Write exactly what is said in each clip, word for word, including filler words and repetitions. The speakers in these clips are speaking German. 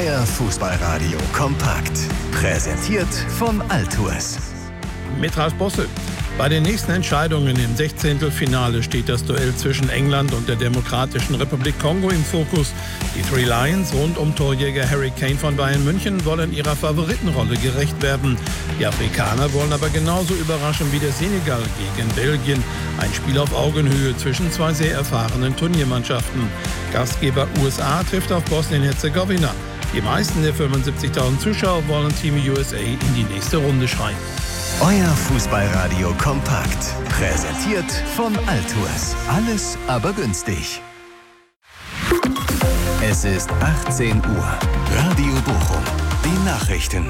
Euer Fußballradio kompakt. Präsentiert von Altours. Mit Ralf Bosse. Bei den nächsten Entscheidungen im Sechzehntelfinale steht das Duell zwischen England und der Demokratischen Republik Kongo im Fokus. Die Three Lions rund um Torjäger Harry Kane von Bayern München wollen ihrer Favoritenrolle gerecht werden. Die Afrikaner wollen aber genauso überraschen wie der Senegal gegen Belgien. Ein Spiel auf Augenhöhe zwischen zwei sehr erfahrenen Turniermannschaften. Gastgeber U S A trifft auf Bosnien-Herzegowina. Die meisten der fünfundsiebzigtausend Zuschauer wollen Team U S A in die nächste Runde schreien. Euer Fußballradio kompakt. Präsentiert von Altours. Alles aber günstig. Es ist achtzehn Uhr. Radio Bochum. Die Nachrichten.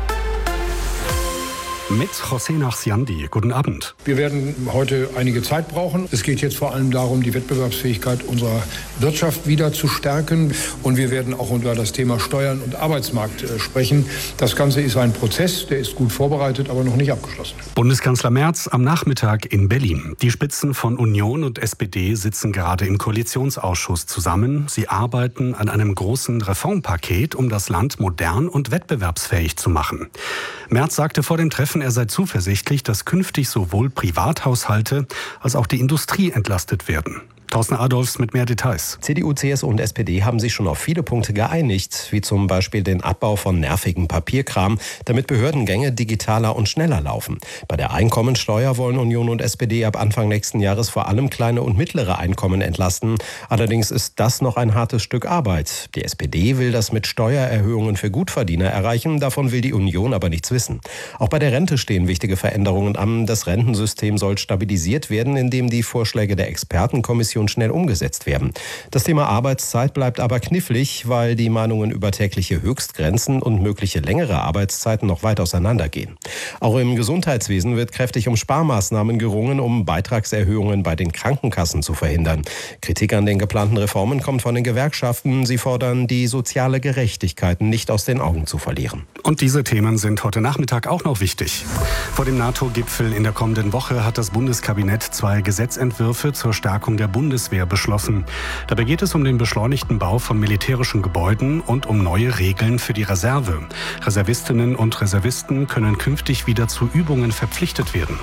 Mit José Nachsiandi. Guten Abend. Wir werden heute einige Zeit brauchen. Es geht jetzt vor allem darum, die Wettbewerbsfähigkeit unserer Wirtschaft wieder zu stärken. Und wir werden auch über das Thema Steuern und Arbeitsmarkt äh, sprechen. Das Ganze ist ein Prozess, der ist gut vorbereitet, aber noch nicht abgeschlossen. Bundeskanzler Merz am Nachmittag in Berlin. Die Spitzen von Union und S P D sitzen gerade im Koalitionsausschuss zusammen. Sie arbeiten an einem großen Reformpaket, um das Land modern und wettbewerbsfähig zu machen. Merz sagte vor dem Treffen, er sei zuversichtlich, dass künftig sowohl Privathaushalte als auch die Industrie entlastet werden. Thorsten Adolfs mit mehr Details. C D U, C S U und S P D haben sich schon auf viele Punkte geeinigt, wie zum Beispiel den Abbau von nervigem Papierkram, damit Behördengänge digitaler und schneller laufen. Bei der Einkommensteuer wollen Union und S P D ab Anfang nächsten Jahres vor allem kleine und mittlere Einkommen entlasten. Allerdings ist das noch ein hartes Stück Arbeit. Die S P D will das mit Steuererhöhungen für Gutverdiener erreichen, davon will die Union aber nichts wissen. Auch bei der Rente stehen wichtige Veränderungen an. Das Rentensystem soll stabilisiert werden, indem die Vorschläge der Expertenkommission schnell umgesetzt werden. Das Thema Arbeitszeit bleibt aber knifflig, weil die Meinungen über tägliche Höchstgrenzen und mögliche längere Arbeitszeiten noch weit auseinandergehen. Auch im Gesundheitswesen wird kräftig um Sparmaßnahmen gerungen, um Beitragserhöhungen bei den Krankenkassen zu verhindern. Kritik an den geplanten Reformen kommt von den Gewerkschaften. Sie fordern, die soziale Gerechtigkeit nicht aus den Augen zu verlieren. Und diese Themen sind heute Nachmittag auch noch wichtig. Vor dem NATO-Gipfel in der kommenden Woche hat das Bundeskabinett zwei Gesetzentwürfe zur Stärkung der Bundeswehr beschlossen. Dabei geht es um den beschleunigten Bau von militärischen Gebäuden und um neue Regeln für die Reserve. Reservistinnen und Reservisten können künftig wieder zu Übungen verpflichtet werden.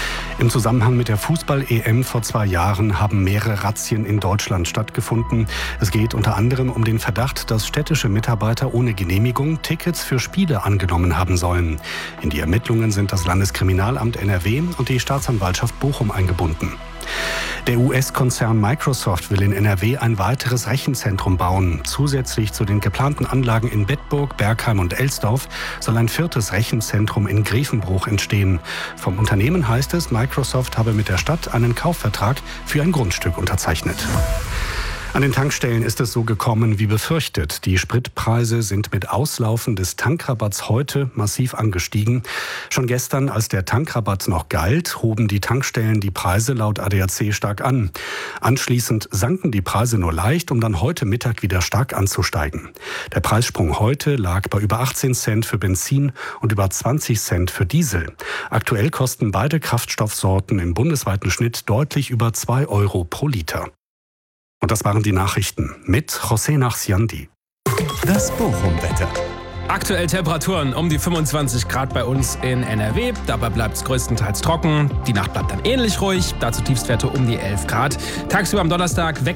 Im Zusammenhang mit der Fußball-E M vor zwei Jahren haben mehrere Razzien in Deutschland stattgefunden. Es geht unter anderem um den Verdacht, dass städtische Mitarbeiter ohne Genehmigung Tickets für Spiele angenommen haben sollen. In die Ermittlungen sind das Landeskriminalamt N R W und die Staatsanwaltschaft Bochum eingebunden. Der U S-Konzern Microsoft will in N R W ein weiteres Rechenzentrum bauen. Zusätzlich zu den geplanten Anlagen in Bedburg, Bergheim und Elsdorf soll ein viertes Rechenzentrum in Grevenbruch entstehen. Vom Unternehmen heißt es, Microsoft habe mit der Stadt einen Kaufvertrag für ein Grundstück unterzeichnet. An den Tankstellen ist es so gekommen wie befürchtet. Die Spritpreise sind mit Auslaufen des Tankrabatts heute massiv angestiegen. Schon gestern, als der Tankrabatt noch galt, hoben die Tankstellen die Preise laut A D A C stark an. Anschließend sanken die Preise nur leicht, um dann heute Mittag wieder stark anzusteigen. Der Preissprung heute lag bei über achtzehn Cent für Benzin und über zwanzig Cent für Diesel. Aktuell kosten beide Kraftstoffsorten im bundesweiten Schnitt deutlich über zwei Euro pro Liter. Und das waren die Nachrichten mit José Nachsiandi. Das Bochum-Wetter. Aktuell Temperaturen um die fünfundzwanzig Grad bei uns in N R W. Dabei bleibt es größtenteils trocken. Die Nacht bleibt dann ähnlich ruhig. Dazu Tiefstwerte um die elf Grad. Tagsüber am Donnerstag